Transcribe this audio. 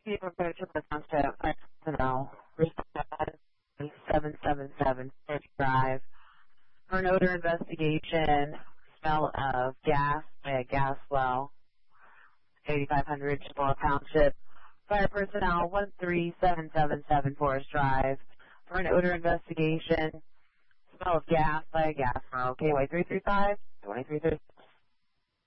Repair to the Township, personnel, 777 Fifth Drive. For an odor investigation, smell of gas by a gas well, 8500 Chippewa Township. Fire personnel, 13777 Forest Drive. For an odor investigation, smell of gas by a gas well, KY 335, 2336.